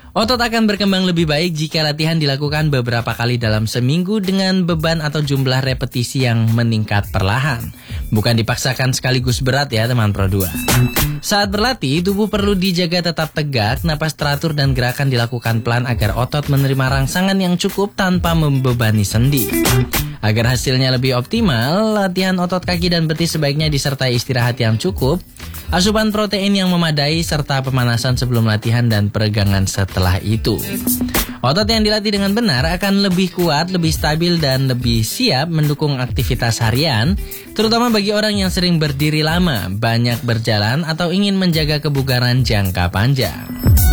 Otot akan berkembang lebih baik jika latihan dilakukan beberapa kali dalam seminggu dengan beban atau jumlah repetisi yang meningkat perlahan. Bukan dipaksakan sekaligus berat ya teman Pro 2. Saat berlatih, tubuh perlu dijaga tetap tegak, napas teratur dan gerakan dilakukan pelan agar otot menerima rangsangan yang cukup tanpa membebani sendi. Agar hasilnya lebih optimal, latihan otot kaki dan betis sebaiknya disertai istirahat yang cukup, asupan protein yang memadai, serta pemanasan sebelum latihan dan peregangan setelah itu. Otot yang dilatih dengan benar akan lebih kuat, lebih stabil, dan lebih siap mendukung aktivitas harian, terutama bagi orang yang sering berdiri lama, banyak berjalan, atau ingin menjaga kebugaran jangka panjang.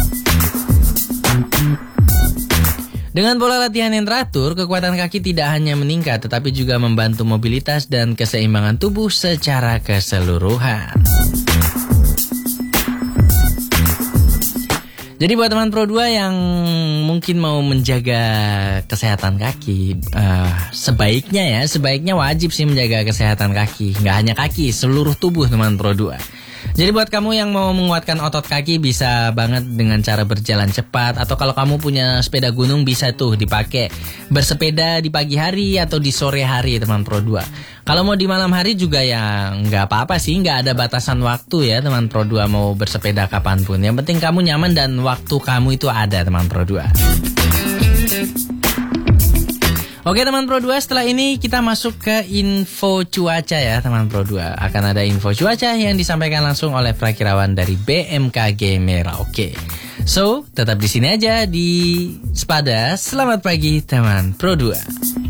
Dengan pola latihan yang teratur, kekuatan kaki tidak hanya meningkat, tetapi juga membantu mobilitas dan keseimbangan tubuh secara keseluruhan. Jadi buat teman Pro 2 yang mungkin mau menjaga kesehatan kaki, sebaiknya wajib sih menjaga kesehatan kaki. Nggak hanya kaki, seluruh tubuh teman Pro 2. Jadi buat kamu yang mau menguatkan otot kaki bisa banget dengan cara berjalan cepat. Atau kalau kamu punya sepeda gunung bisa tuh dipakai bersepeda di pagi hari atau di sore hari teman Pro 2. Kalau mau di malam hari juga ya nggak apa-apa sih, nggak ada batasan waktu ya teman Pro 2 mau bersepeda kapanpun. Yang penting kamu nyaman dan waktu kamu itu ada teman Pro 2. Oke teman Pro 2, setelah ini kita masuk ke info cuaca ya teman Pro 2. Akan ada info cuaca yang disampaikan langsung oleh Prakirawan dari BMKG Merauke. So, tetap di sini aja di Sepada. Selamat pagi teman Pro 2.